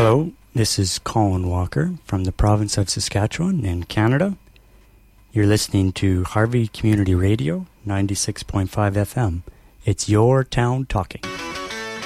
Hello, this is Colin Walker from the province of Saskatchewan in Canada. You're listening to Harvey Community Radio, 96.5 FM. It's your town talking.